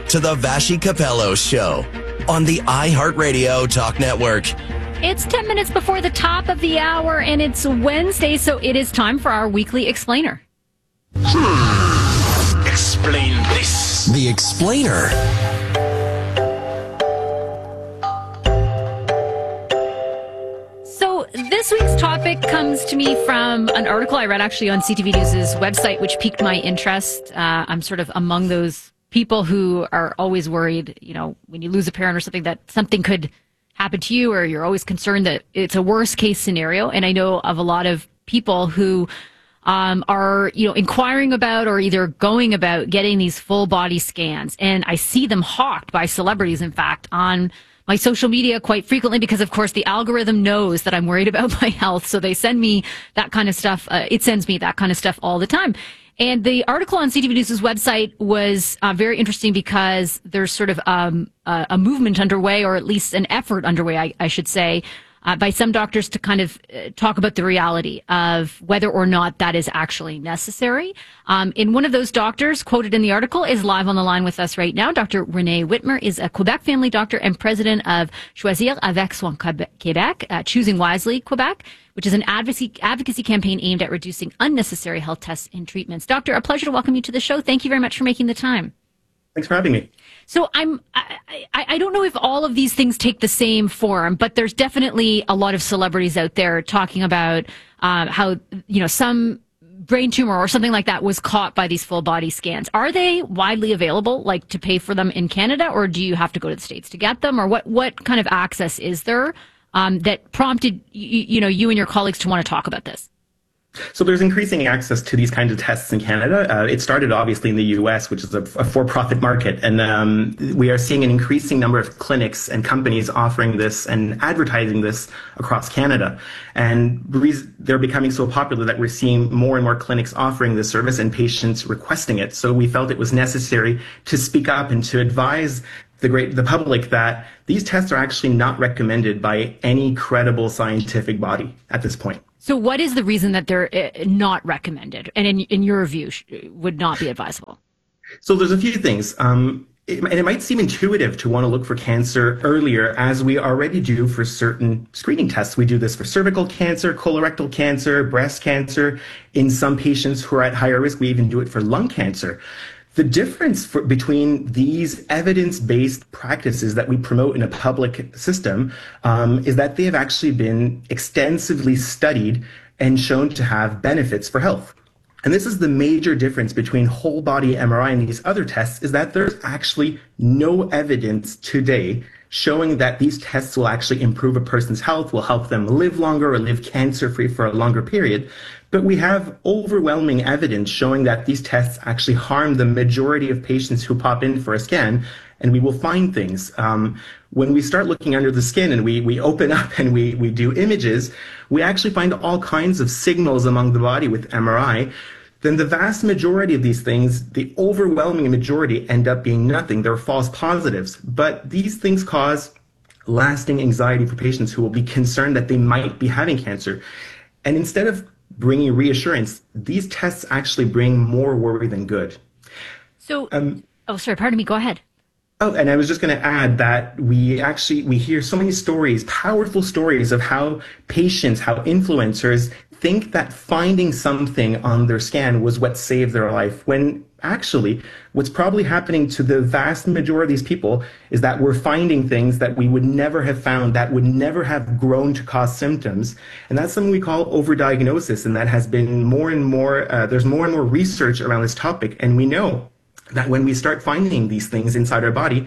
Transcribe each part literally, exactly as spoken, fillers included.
to the Vashi Capello Show on the iHeartRadio Talk Network. It's ten minutes before the top of the hour, and it's Wednesday, so it is time for our weekly explainer. Hmm. Explain this. The Explainer. So this week's topic comes to me from an article I read actually on C T V News' website, which piqued my interest. Uh, I'm sort of among those people who are always worried, you know, when you lose a parent or something, that something could happen to you, or you're always concerned that it's a worst case scenario. And I know of a lot of people who um, are, you know, inquiring about or either going about getting these full body scans. And I see them hawked by celebrities, in fact, on my social media quite frequently, because of course the algorithm knows that I'm worried about my health. So they send me that kind of stuff. Uh, it sends me that kind of stuff all the time. And the article on C T V News' website was uh, very interesting because there's sort of um, a, a movement underway, or at least an effort underway, I, I should say, uh, by some doctors to kind of uh, talk about the reality of whether or not that is actually necessary. Um, and one of those doctors quoted in the article is live on the line with us right now. Doctor Renee Whitmer is a Quebec family doctor and president of Choisir avec Soin Québec, uh, Choosing Wisely Quebec, which is an advocacy advocacy campaign aimed at reducing unnecessary health tests and treatments. Doctor, a pleasure to welcome you to the show. Thank you very much for making the time. Thanks for having me. So I'm, I, I, I don't know if all of these things take the same form, but there's definitely a lot of celebrities out there talking about um, how, you know, some brain tumor or something like that was caught by these full body scans. Are they widely available, like to pay for them in Canada, or do you have to go to the States to get them, or what, what kind of access is there um, that prompted, you, you know, you and your colleagues to want to talk about this? So there's increasing access to these kinds of tests in Canada. Uh, it started obviously in the U S, which is a, a for-profit market. And um, we are seeing an increasing number of clinics and companies offering this and advertising this across Canada. And they're becoming so popular that we're seeing more and more clinics offering this service and patients requesting it. So we felt it was necessary to speak up and to advise the great the public that these tests are actually not recommended by any credible scientific body at this point. So what is the reason that they're not recommended, and in, in your view, would not be advisable? So there's a few things. Um, it, and it might seem intuitive to want to look for cancer earlier, as we already do for certain screening tests. We do this for cervical cancer, colorectal cancer, breast cancer. In some patients who are at higher risk, we even do it for lung cancer. The difference for, between these evidence-based practices that we promote in a public system um, is that they have actually been extensively studied and shown to have benefits for health. And this is the major difference between whole body M R I and these other tests, is that there's actually no evidence today showing that these tests will actually improve a person's health, will help them live longer or live cancer-free for a longer period. But we have overwhelming evidence showing that these tests actually harm the majority of patients who pop in for a scan, and we will find things. Um, when we start looking under the skin and we, we open up and we, we do images, we actually find all kinds of signals among the body with M R I. Then the vast majority of these things, the overwhelming majority, end up being nothing. They're false positives. But these things cause lasting anxiety for patients who will be concerned that they might be having cancer. And instead of bringing reassurance, these tests actually bring more worry than good. So, um, oh, sorry, pardon me, go ahead. Oh, and I was just going to add that we actually, we hear so many stories, powerful stories of how patients, how influencers think that finding something on their scan was what saved their life, when actually what's probably happening to the vast majority of these people is that we're finding things that we would never have found, that would never have grown to cause symptoms. And that's something we call overdiagnosis. And that has been more and more, uh, there's more and more research around this topic. And we know that when we start finding these things inside our body,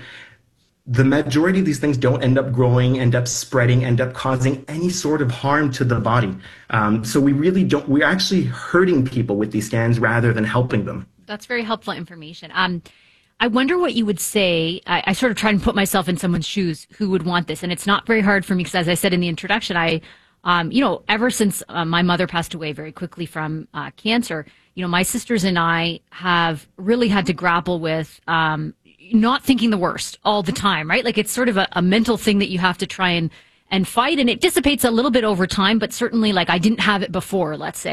the majority of these things don't end up growing, end up spreading, end up causing any sort of harm to the body. Um, so we really don't, we're actually hurting people with these scans rather than helping them. That's very helpful information. Um, I wonder what you would say. I, I sort of try and put myself in someone's shoes who would want this. And it's not very hard for me because, as I said in the introduction, I, um, you know, ever since uh, my mother passed away very quickly from uh, cancer, you know, my sisters and I have really had to grapple with um, not thinking the worst all the time, right? Like it's sort of a, a mental thing that you have to try and, and fight. And it dissipates a little bit over time, but certainly like I didn't have it before, let's say.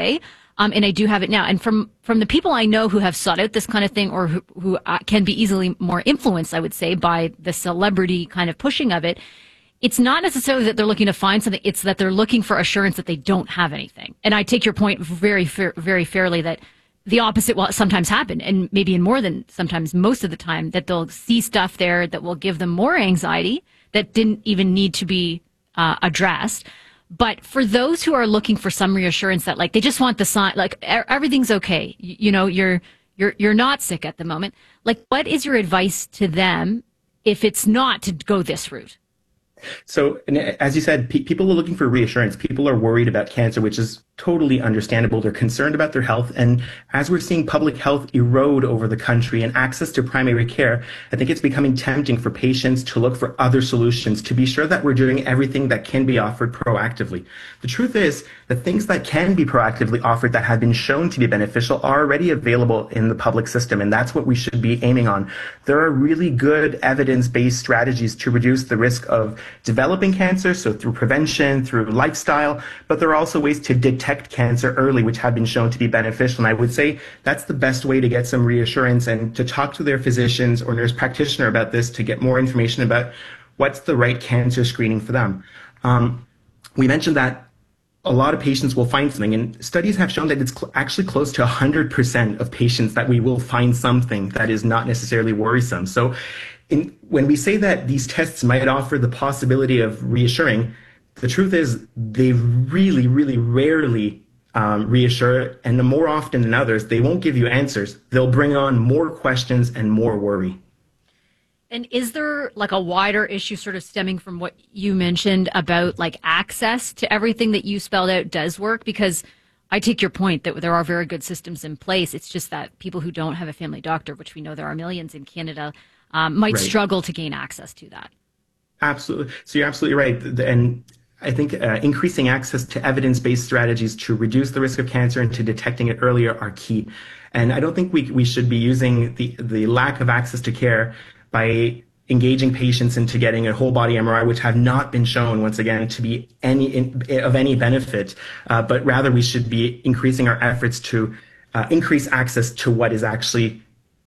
Um, and I do have it now. And from, from the people I know who have sought out this kind of thing, or who, who uh, can be easily more influenced, I would say, by the celebrity kind of pushing of it, it's not necessarily that they're looking to find something. It's that they're looking for assurance that they don't have anything. And I take your point very, fair, very fairly that the opposite will sometimes happen, and maybe in more than sometimes most of the time, that they'll see stuff there that will give them more anxiety that didn't even need to be uh, addressed. But for those who are looking for some reassurance that, like, they just want the sign, like, everything's okay, you, you know, you're you're you're not sick at the moment. Like, what is your advice to them if it's not to go this route? So, and as you said, pe- people are looking for reassurance. People are worried about cancer, which is totally understandable. They're concerned about their health. And as we're seeing public health erode over the country and access to primary care, I think it's becoming tempting for patients to look for other solutions to be sure that we're doing everything that can be offered proactively. The truth is that things that can be proactively offered that have been shown to be beneficial are already available in the public system. And that's what we should be aiming on. There are really good evidence-based strategies to reduce the risk of developing cancer, so through prevention, through lifestyle, but there are also ways to detect cancer early, which have been shown to be beneficial. And I would say that's the best way to get some reassurance and to talk to their physicians or nurse practitioner about this to get more information about what's the right cancer screening for them. Um, we mentioned that a lot of patients will find something, and studies have shown that it's cl- actually close to one hundred percent of patients that we will find something that is not necessarily worrisome. So in, when we say that these tests might offer the possibility of reassuring, the truth is they really, really rarely um, reassure, and more often than others, they won't give you answers. They'll bring on more questions and more worry. And is there like a wider issue sort of stemming from what you mentioned about like access to everything that you spelled out does work? Because I take your point that there are very good systems in place. It's just that people who don't have a family doctor, which we know there are millions in Canada, um, might right. struggle to gain access to that. Absolutely. So you're absolutely right. And I think uh, increasing access to evidence-based strategies to reduce the risk of cancer and to detecting it earlier are key. And I don't think we we should be using the, the lack of access to care by engaging patients into getting a whole body M R I, which have not been shown, once again, to be any in, of any benefit. Uh, but rather, we should be increasing our efforts to uh, increase access to what is actually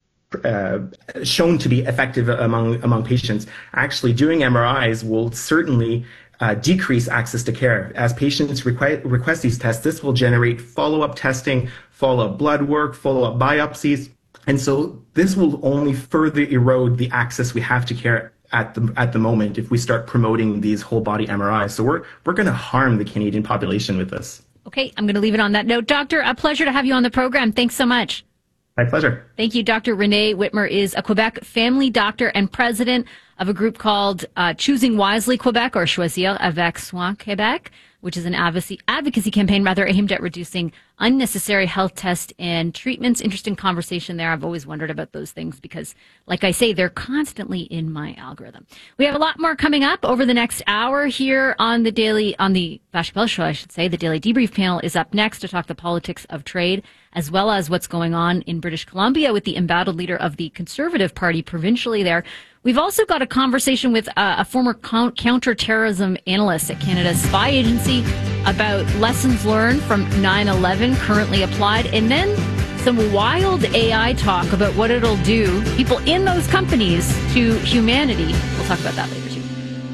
uh, shown to be effective among among patients. Actually, doing M R Is will certainly uh, decrease access to care. As patients request, request these tests, this will generate follow-up testing, follow-up blood work, follow-up biopsies. And so this will only further erode the access we have to care at the at the moment if we start promoting these whole body M R Is. So we're we're going to harm the Canadian population with this. Okay, I'm going to leave it on that note. Doctor, a pleasure to have you on the program. Thanks so much. My pleasure. Thank you. Doctor Renee Whitmer is a Quebec family doctor and president of a group called uh, Choosing Wisely Quebec, or Choisir avec Soin Québec, which is an advocacy, advocacy campaign rather aimed at reducing unnecessary health tests and treatments. Interesting conversation there. I've always wondered about those things because, like I say, they're constantly in my algorithm. We have a lot more coming up over the next hour here on the daily, on the Vache Bell Show, I should say. The Daily Debrief panel is up next to talk the politics of trade, as well as what's going on in British Columbia with the embattled leader of the Conservative Party provincially there. We've also got a conversation with uh, a former count- counterterrorism analyst at Canada's spy agency about lessons learned from nine eleven currently applied, and then some wild A I talk about what it'll do, people in those companies, to humanity. We'll talk about that later, too.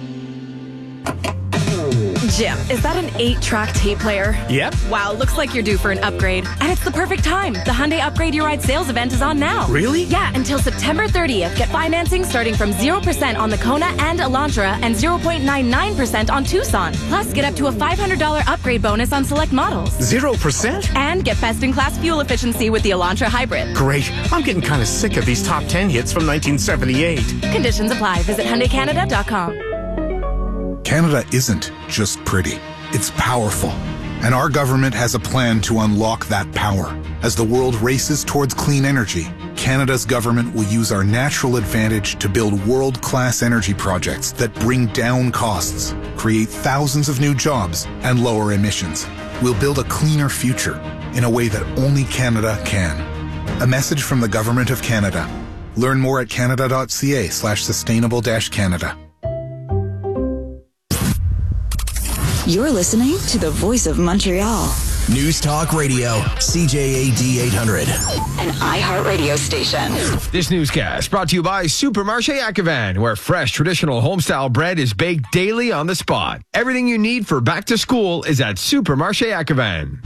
Jim, is that an eight-track tape player? Yep. Wow, looks like you're due for an upgrade. And it's the perfect time. The Hyundai Upgrade Your Ride sales event is on now. Really? Yeah, until September thirtieth. Get financing starting from zero percent on the Kona and Elantra and zero point nine nine percent on Tucson. Plus, get up to a five hundred dollars upgrade bonus on select models. Zero percent? And get best-in-class fuel efficiency with the Elantra Hybrid. Great. I'm getting kind of sick of these top ten hits from nineteen seventy-eight. Conditions apply. Visit Hyundai Canada dot com. Canada isn't just pretty, it's powerful. And our government has a plan to unlock that power. As the world races towards clean energy, Canada's government will use our natural advantage to build world-class energy projects that bring down costs, create thousands of new jobs, and lower emissions. We'll build a cleaner future in a way that only Canada can. A message from the Government of Canada. Learn more at canada.ca slash sustainable dash Canada. You're listening to the Voice of Montreal, News Talk Radio, C J A D eight hundred. An iHeartRadio station. This newscast brought to you by Supermarché Ackevan, where fresh traditional homestyle bread is baked daily on the spot. Everything you need for back to school is at Supermarché Ackevan.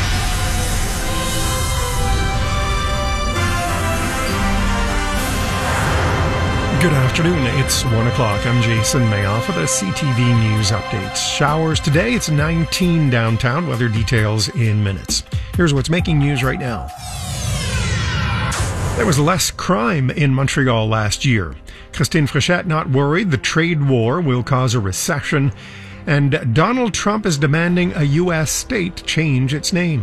Good afternoon. It's one o'clock. I'm Jason Mayoff with a C T V News update. Showers today. It's nineteen downtown. Weather details in minutes. Here's what's making news right now. There was less crime in Montreal last year. Christine Frechette not worried the trade war will cause a recession. And Donald Trump is demanding a U S state change its name.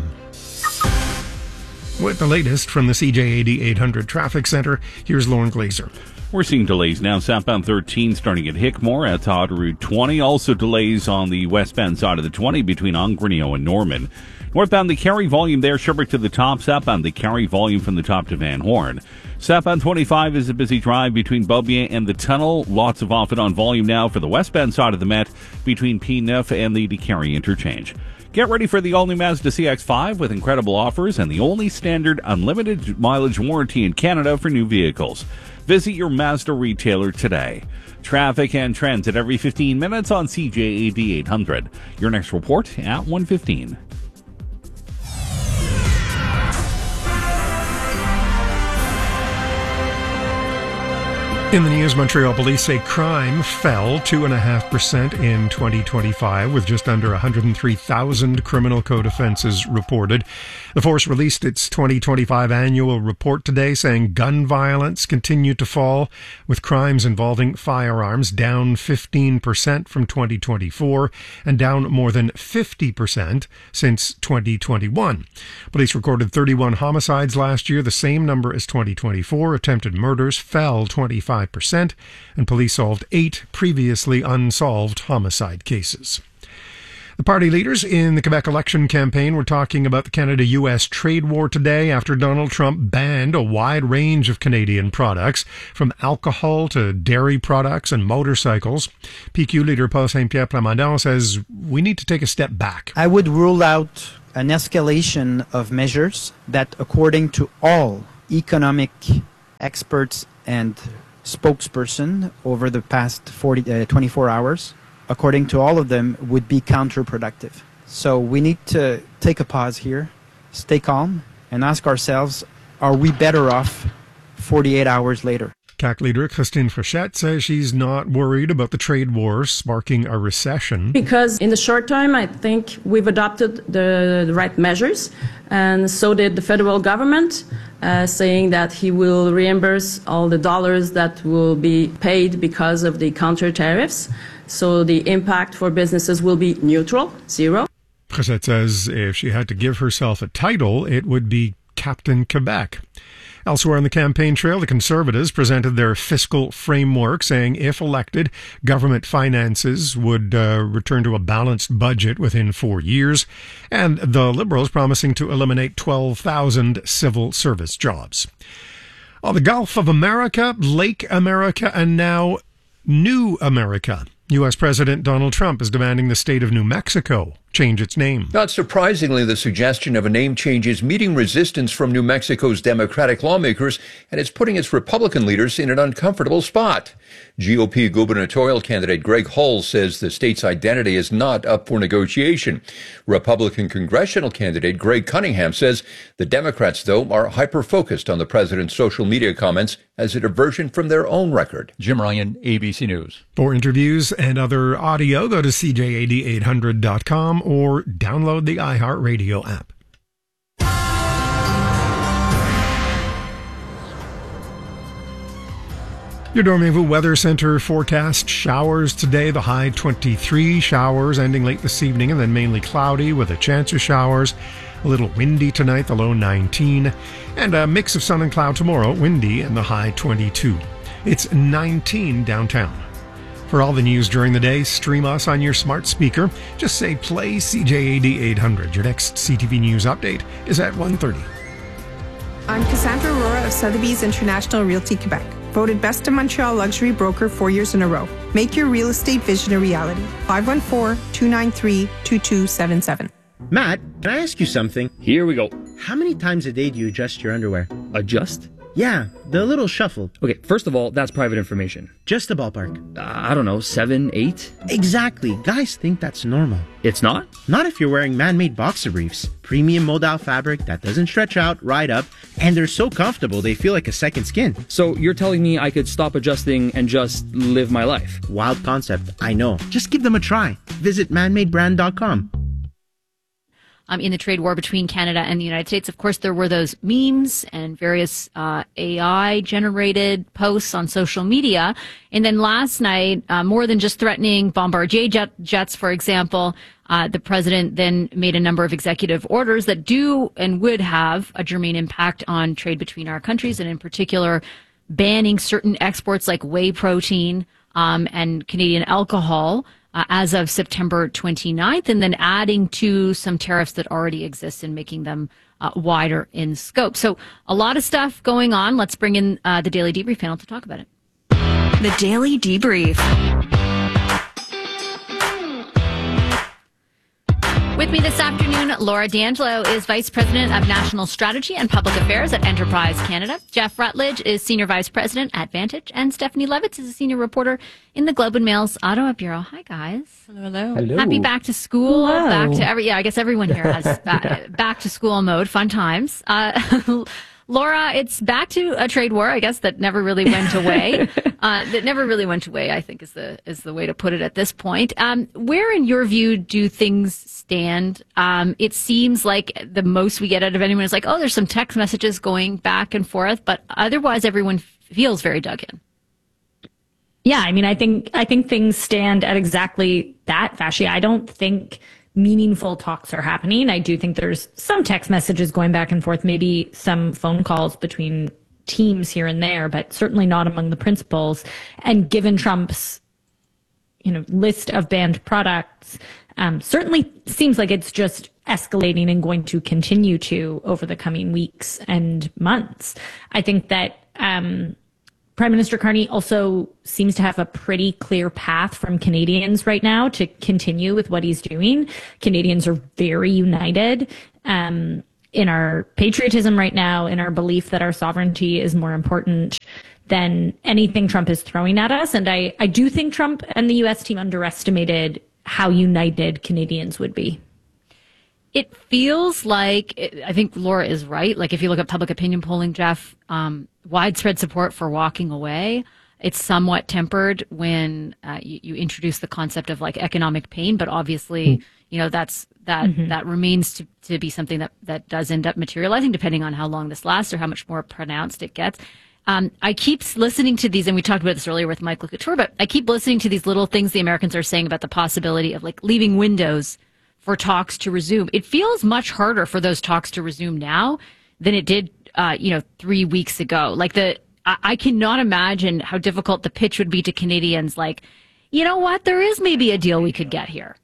With the latest from the C J A D eight hundred Traffic Center, here's Lauren Glazer. We're seeing delays now. Southbound thirteen starting at Hickmore at Todd Route twenty. Also delays on the westbound side of the twenty between Ongrenio and Norman. Northbound, the carry volume there, Sherbrooke to the top. Southbound, the carry volume from the top to Van Horn. Southbound twenty-five is a busy drive between Beaubien and the tunnel. Lots of off and on volume now for the westbound side of the Met between P neuf and the DeCarry interchange. Get ready for the all-new Mazda C X five with incredible offers and the only standard unlimited mileage warranty in Canada for new vehicles. Visit your Mazda retailer today. Traffic and trends at every fifteen minutes on C J A D eight hundred. Your next report at one fifteen. In the news, Montreal police say crime fell two point five percent in twenty twenty-five, with just under one hundred three thousand criminal code offenses reported. The force released its twenty twenty-five annual report today, saying gun violence continued to fall, with crimes involving firearms down fifteen percent from twenty twenty-four and down more than fifty percent since twenty twenty-one. Police recorded thirty-one homicides last year, the same number as twenty twenty-four. Attempted murders fell twenty-five percent, and police solved eight previously unsolved homicide cases. The party leaders in the Quebec election campaign were talking about the Canada-U S trade war today after Donald Trump banned a wide range of Canadian products, from alcohol to dairy products and motorcycles. P Q leader Paul Saint-Pierre Plamondon says we need to take a step back. I would rule out an escalation of measures that, according to all economic experts and spokesperson over the past forty, uh, twenty-four hours, according to all of them, would be counterproductive. So we need to take a pause here, stay calm, and ask ourselves, are we better off forty-eight hours later? C A Q leader Christine Frechette says she's not worried about the trade war sparking a recession. Because in the short term, I think we've adopted the, the right measures, and so did the federal government, uh, saying that he will reimburse all the dollars that will be paid because of the counter tariffs. So the impact for businesses will be neutral, zero. Frechette says if she had to give herself a title, it would be Captain Quebec. Elsewhere on the campaign trail, the Conservatives presented their fiscal framework, saying if elected, government finances would uh, return to a balanced budget within four years, and the Liberals promising to eliminate twelve thousand civil service jobs. On the Gulf of America, Lake America, and now New America. U S President Donald Trump is demanding the state of New Mexico change its name. Not surprisingly, the suggestion of a name change is meeting resistance from New Mexico's Democratic lawmakers, and it's putting its Republican leaders in an uncomfortable spot. G O P gubernatorial candidate Greg Hull says the state's identity is not up for negotiation. Republican congressional candidate Greg Cunningham says the Democrats, though, are hyper-focused on the president's social media comments as a diversion from their own record. Jim Ryan, A B C News. For interviews and other audio, go to C J A D eight hundred dot com or download the iHeartRadio app. Your Dormez-vous Weather Center forecast: showers today, the high twenty-three, showers ending late this evening, and then mainly cloudy with a chance of showers. A little windy tonight, the low nineteen, and a mix of sun and cloud tomorrow, windy and the high twenty-two. It's nineteen downtown. For all the news during the day, stream us on your smart speaker. Just say play C J A D eight hundred. Your next C T V News update is at one thirty. I'm Cassandra Aurora of Sotheby's International Realty Quebec, voted Best in Montreal Luxury Broker four years in a row. Make your real estate vision a reality. five one four, two nine three, two two seven seven. Matt, can I ask you something? Here we go. How many times a day do you adjust your underwear? Adjust? Yeah, the little shuffle. Okay, first of all, that's private information. Just a ballpark. Uh, I don't know, seven, eight? Exactly. Guys think that's normal. It's not? Not if you're wearing man-made boxer briefs. Premium modal fabric that doesn't stretch out, ride up, and they're so comfortable they feel like a second skin. So you're telling me I could stop adjusting and just live my life? Wild concept, I know. Just give them a try. Visit man made brand dot com. Um, in the trade war between Canada and the United States, of course, there were those memes and various uh, A I-generated posts on social media. And then last night, uh, more than just threatening Bombardier jet, jets, for example, uh, the president then made a number of executive orders that do and would have a germane impact on trade between our countries, and in particular, banning certain exports like whey protein um, and Canadian alcohol Uh, as of September twenty-ninth, and then adding to some tariffs that already exist and making them uh, wider in scope. So a lot of stuff going on. Let's bring in uh, the Daily Debrief panel to talk about it. The Daily Debrief. With me this afternoon, Laura D'Angelo is Vice President of National Strategy and Public Affairs at Enterprise Canada. Jeff Rutledge is Senior Vice President at Vantage. And Stephanie Levitz is a Senior Reporter in the Globe and Mail's Ottawa Bureau. Hi, guys. Hello, hello. Hello. Happy back to school. Hello. Back to every, yeah, I guess everyone here has back, yeah. back to school mode. Fun times. Uh, Laura, it's back to a trade war, I guess, that never really went away. uh, that never really went away, I think, is the is the way to put it at this point. Um, where, in your view, do things stand? Um, it seems like the most we get out of anyone is like, oh, there's some text messages going back and forth, but otherwise, everyone feels very dug in. Yeah, I mean, I think I think things stand at exactly that, Fashy. I don't think meaningful talks are happening. I do think there's some text messages going back and forth, maybe some phone calls between teams here and there, but certainly not among the principals. And given Trump's, you know, list of banned products, um, certainly seems like it's just escalating and going to continue to over the coming weeks and months. I think that um, Prime Minister Carney also seems to have a pretty clear path from Canadians right now to continue with what he's doing. Canadians are very united um, in our patriotism right now, in our belief that our sovereignty is more important than anything Trump is throwing at us. And I, I do think Trump and the U S team underestimated how united Canadians would be. It feels like, I think Laura is right. Like if you look at public opinion polling, Jeff, um, widespread support for walking away. It's somewhat tempered when uh, you, you introduce the concept of like economic pain, but obviously, mm. you know, that's that mm-hmm. that remains to, to be something that, that does end up materializing depending on how long this lasts or how much more pronounced it gets. Um, I keep listening to these, and we talked about this earlier with Michael Couture, but I keep listening to these little things the Americans are saying about the possibility of like leaving windows for talks to resume. It feels much harder for those talks to resume now than it did, uh, you know, three weeks ago. Like the, I, I cannot imagine how difficult the pitch would be to Canadians. Like, you know what? There is maybe a deal we could get here.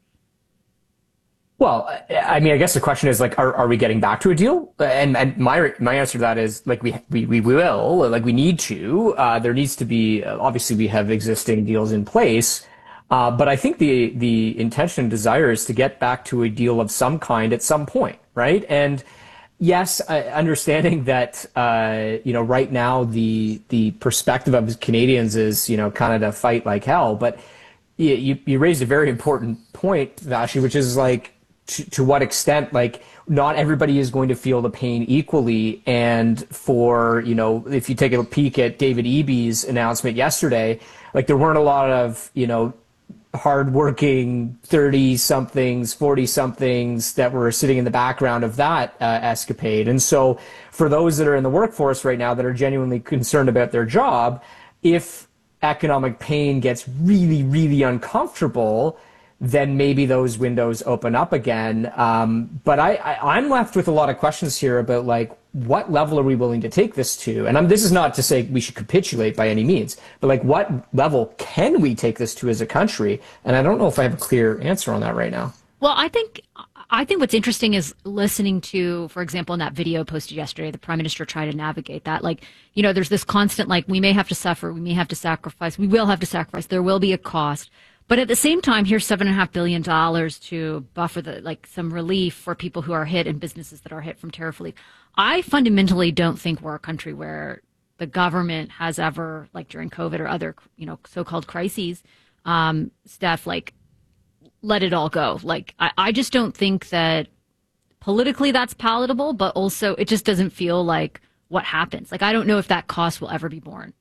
Well, I mean, I guess the question is like, are, are we getting back to a deal? And, and my my answer to that is like we we we will, like we need to. Uh, there needs to be obviously we have existing deals in place. Uh, but I think the the intention and desire is to get back to a deal of some kind at some point, right? And yes, uh, understanding that uh, you know right now the the perspective of Canadians is you know kind of to fight like hell. But you you, you raised a very important point, Vashi, which is like to, to what extent like not everybody is going to feel the pain equally. And for you know if you take a peek at David Eby's announcement yesterday, like there weren't a lot of you know. hardworking thirty-somethings, forty-somethings that were sitting in the background of that uh, escapade. And so for those that are in the workforce right now that are genuinely concerned about their job, if economic pain gets really, really uncomfortable, then maybe those windows open up again. Um, but I, I, I'm left with a lot of questions here about like, what level are we willing to take this to? And I'm, this is not to say we should capitulate by any means, but like what level can we take this to as a country? And I don't know if I have a clear answer on that right now. Well, I think I think what's interesting is listening to, for example, in that video posted yesterday, the Prime Minister tried to navigate that. Like, you know, there's this constant, like, we may have to suffer, we may have to sacrifice, we will have to sacrifice, there will be a cost. But at the same time, here's seven and a half billion dollars to buffer the like some relief for people who are hit and businesses that are hit from tariff relief. I fundamentally don't think we're a country where the government has ever, like during COVID or other, you know, so-called crises, um, Steph, like let it all go. Like I, I just don't think that politically that's palatable, but also it just doesn't feel like what happens. Like I don't know if that cost will ever be borne.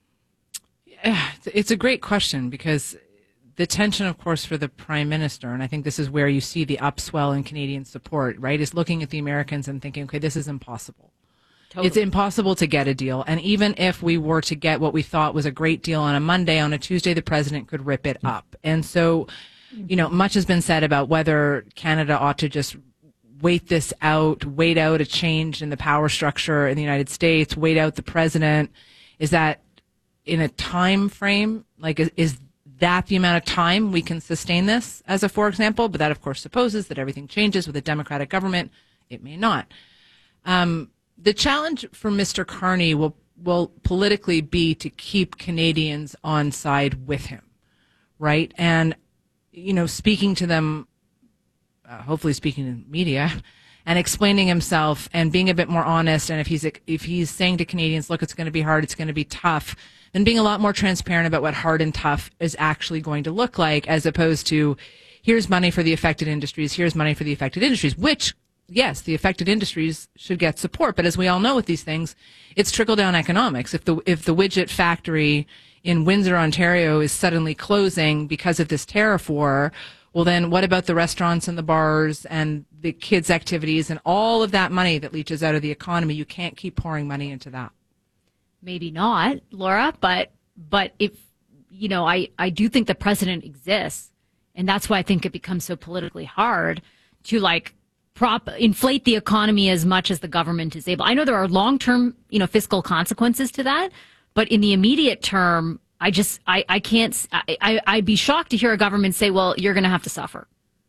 It's a great question because the tension, of course, for the Prime Minister, and I think this is where you see the upswell in Canadian support, right, is looking at the Americans and thinking, okay, this is impossible. Totally. It's impossible to get a deal. And even if we were to get what we thought was a great deal on a Monday, on a Tuesday, the president could rip it up. And so, you know, much has been said about whether Canada ought to just wait this out, wait out a change in the power structure in the United States, wait out the president. Is that in a time frame? Like, is, is that the amount of time we can sustain this as a for example? But that, of course, supposes that everything changes with a Democratic government. It may not. Um, the challenge for Mister Carney will, will politically be to keep Canadians on side with him, right? And, you know, speaking to them, uh, hopefully speaking in media, and explaining himself and being a bit more honest. And if he's if he's saying to Canadians, look, it's going to be hard, it's going to be tough, then being a lot more transparent about what hard and tough is actually going to look like, as opposed to here's money for the affected industries, here's money for the affected industries, which, yes, the affected industries should get support. But as we all know with these things, it's trickle-down economics. If the if the widget factory in Windsor, Ontario is suddenly closing because of this tariff war, well, then what about the restaurants and the bars and the kids' activities and all of that money that leaches out of the economy? You can't keep pouring money into that. Maybe not, Laura, but but if, you know, I, I do think the president exists, and that's why I think it becomes so politically hard to, like, prop inflate the economy as much as the government is able. I know there are long-term, you know, fiscal consequences to that, but in the immediate term, I just, I, I can't, I, I, I'd be shocked to hear a government say, well, you're going to have to suffer.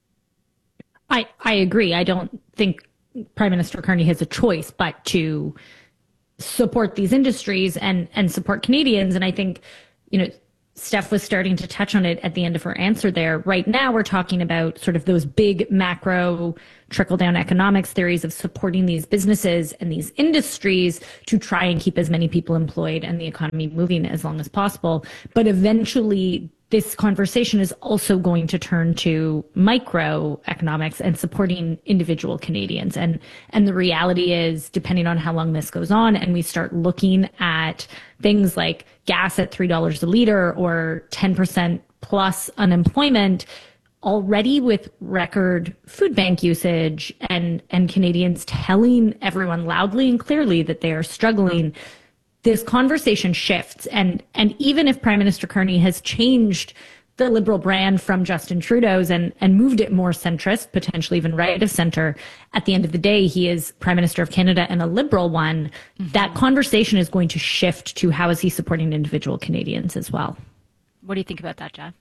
I, I agree. I don't think Prime Minister Carney has a choice but to support these industries and, and support Canadians. And I think, you know, Steph was starting to touch on it at the end of her answer there. Right now, we're talking about sort of those big macro trickle-down economics theories of supporting these businesses and these industries to try and keep as many people employed and the economy moving as long as possible. But eventually, this conversation is also going to turn to microeconomics and supporting individual Canadians. And, and the reality is, depending on how long this goes on, and we start looking at things like gas at three dollars a liter or ten percent plus unemployment, already with record food bank usage and, and Canadians telling everyone loudly and clearly that they are struggling, this conversation shifts. And, and even if Prime Minister Carney has changed the Liberal brand from Justin Trudeau's and, and moved it more centrist, potentially even right of center, at the end of the day, he is Prime Minister of Canada and a Liberal one. Mm-hmm. That conversation is going to shift to how is he supporting individual Canadians as well. What do you think about that, Jeff?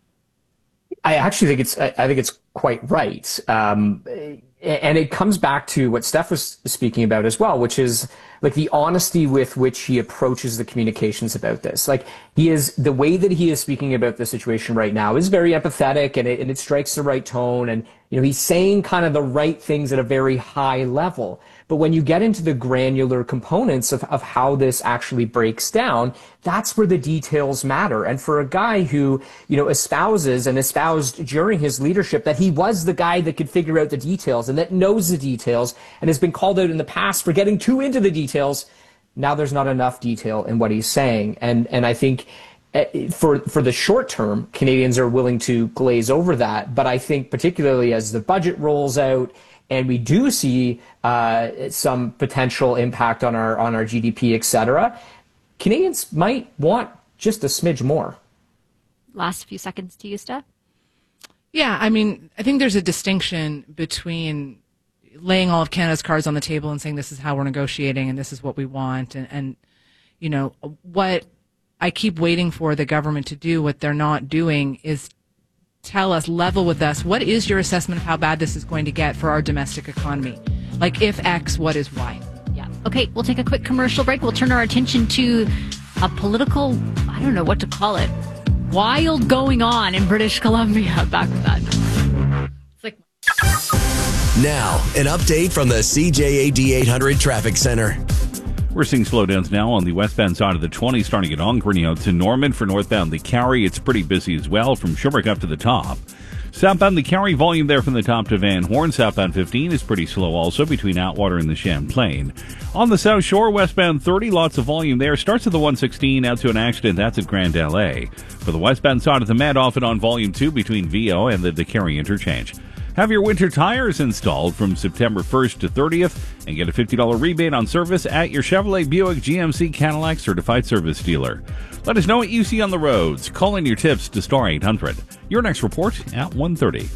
I actually think it's, I think it's quite right. Um, and it comes back to what Steph was speaking about as well, which is like the honesty with which he approaches the communications about this. Like he is, the way that he is speaking about the situation right now is very empathetic, and it, and it strikes the right tone. And, you know, he's saying kind of the right things at a very high level. But when you get into the granular components of, of how this actually breaks down, that's where the details matter. And for a guy who, you know, espouses and espoused during his leadership that he was the guy that could figure out the details and that knows the details and has been called out in the past for getting too into the details, now there's not enough detail in what he's saying. And, and I think for, for the short term, Canadians are willing to glaze over that. But I think particularly as the budget rolls out, and we do see uh, some potential impact on our on our G D P, et cetera, Canadians might want just a smidge more. Last few seconds to you, Steph. Yeah, I mean, I think there's a distinction between laying all of Canada's cards on the table and saying this is how we're negotiating and this is what we want, and, and you know, what I keep waiting for the government to do, what they're not doing, is tell us, level with us, what is your assessment of how bad this is going to get for our domestic economy? Like, if X, what is Y? Yeah. Okay, we'll take a quick commercial break. We'll turn our attention to a political, I don't know what to call it, wild going on in British Columbia back then. It's like. Now, an update from the C J A D eight hundred Traffic Center. We're seeing slowdowns now on the westbound side of the twenty, starting at Ongrenio to Norman. For northbound the Carry, it's pretty busy as well from Sherbrooke up to the top. Southbound the Carry, volume there from the top to Van Horn. Southbound fifteen is pretty slow also between Atwater and the Champlain. On the South Shore, westbound thirty, lots of volume there. Starts at the one sixteen, out to an accident. That's at Grand L A. For the westbound side of the Met, off and on volume two between V O and the, the Carry interchange. Have your winter tires installed from September first to thirtieth and get a fifty dollars rebate on service at your Chevrolet, Buick, G M C, Cadillac certified service dealer. Let us know what you see on the roads. Call in your tips to Star eight hundred. Your next report at one thirty.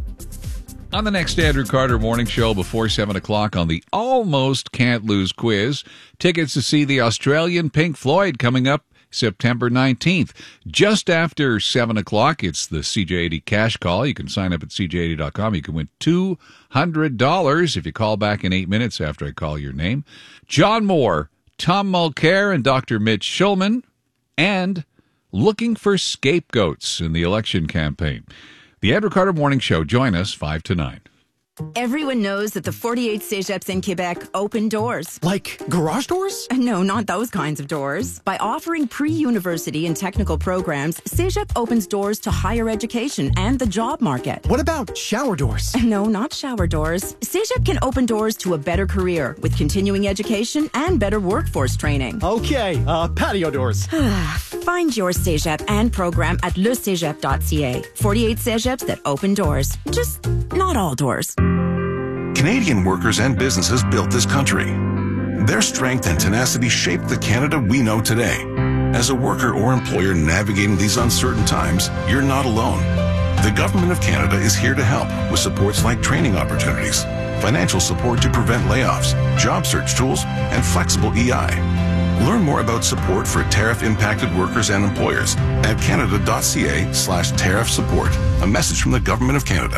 On the next Andrew Carter Morning Show before seven o'clock on the Almost Can't Lose quiz, tickets to see the Australian Pink Floyd coming up September nineteenth. Just after seven o'clock, it's the C J eighty Cash Call. You can sign up at C J eighty dot com. You can win two hundred dollars if you call back in eight minutes after I call your name. John Moore, Tom Mulcair, and Doctor Mitch Schulman, and looking for scapegoats in the election campaign. The Andrew Carter Morning Show. Join us five to nine. Everyone knows that the forty-eight Cégeps in Quebec open doors. Like garage doors? No, not those kinds of doors. By offering pre-university and technical programs, Cégep opens doors to higher education and the job market. What about shower doors? No, not shower doors. Cégep can open doors to a better career with continuing education and better workforce training. Okay, uh, patio doors. Find your Cégep and program at le cégep dot c a. forty-eight Cégeps that open doors. Just not all doors. Canadian workers and businesses built this country. Their strength and tenacity shaped the Canada we know today. As a worker or employer navigating these uncertain times, you're not alone. The Government of Canada is here to help with supports like training opportunities, financial support to prevent layoffs, job search tools, and flexible E I. Learn more about support for tariff-impacted workers and employers at canada dot c a slash tariff support. A message from the Government of Canada.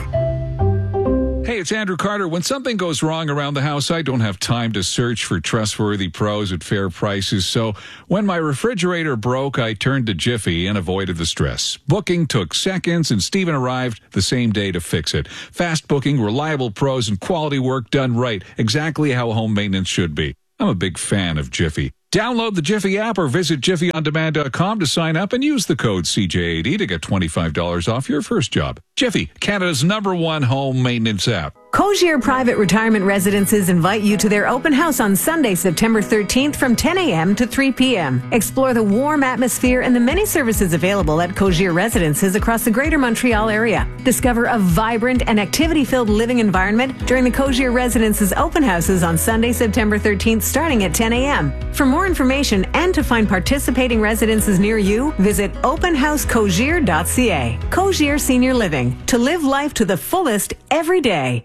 Hey, it's Andrew Carter. When something goes wrong around the house, I don't have time to search for trustworthy pros at fair prices. So when my refrigerator broke, I turned to Jiffy and avoided the stress. Booking took seconds, and Steven arrived the same day to fix it. Fast booking, reliable pros, and quality work done right. Exactly how home maintenance should be. I'm a big fan of Jiffy. Download the Jiffy app or visit jiffy on demand dot com to sign up and use the code C J eighty to get twenty-five dollars off your first job. Jiffy, Canada's number one home maintenance app. Cogir Private Retirement Residences invite you to their open house on Sunday, September thirteenth from ten a.m. to three p.m. Explore the warm atmosphere and the many services available at Cogir Residences across the Greater Montreal area. Discover a vibrant and activity-filled living environment during the Cogir Residences open houses on Sunday, September thirteenth, starting at ten a.m. For more information and to find participating residences near you, visit open house cogir dot c a. Cogir Senior Living. To live life to the fullest every day.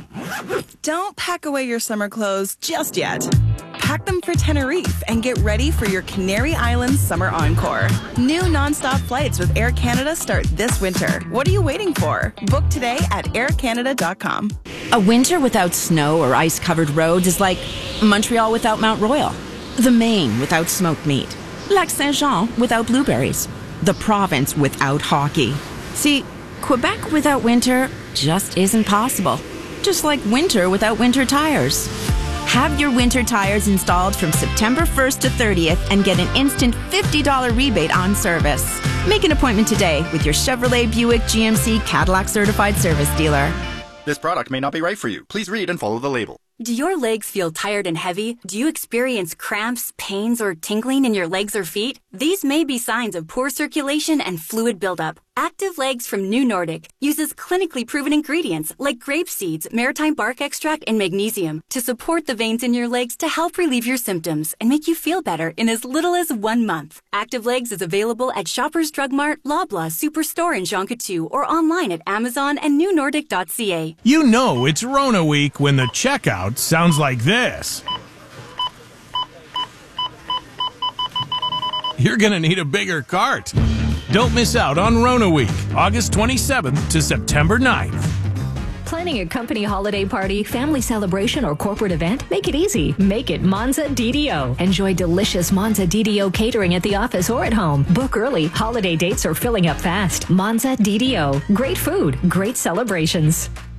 Don't pack away your summer clothes just yet. Pack them for Tenerife and get ready for your Canary Islands summer encore. New nonstop flights with Air Canada start this winter. What are you waiting for? Book today at air canada dot com. A winter without snow or ice-covered roads is like Montreal without Mount Royal, the Maine without smoked meat, Lac Saint-Jean without blueberries, the province without hockey. See, Quebec without winter just isn't possible. Just like winter without winter tires. Have your winter tires installed from September first to thirtieth and get an instant fifty dollars rebate on service. Make an appointment today with your Chevrolet, Buick, G M C, Cadillac certified service dealer. This product may not be right for you. Please read and follow the label. Do your legs feel tired and heavy? Do you experience cramps, pains, or tingling in your legs or feet? These may be signs of poor circulation and fluid buildup. Active Legs from New Nordic uses clinically proven ingredients like grape seeds, maritime bark extract, and magnesium to support the veins in your legs to help relieve your symptoms and make you feel better in as little as one month. Active Legs is available at Shoppers Drug Mart, Loblaw, Superstore, and Jean Coutu, or online at Amazon and new nordic dot c a. You know it's Rona week when the checkout sounds like this. You're gonna need a bigger cart. Don't miss out on Rona Week, August twenty-seventh to September ninth. Planning a company holiday party, family celebration, or corporate event? Make it easy. Make it Monza D D O. Enjoy delicious Monza D D O catering at the office or at home. Book early. Holiday dates are filling up fast. Monza D D O. Great food, great celebrations.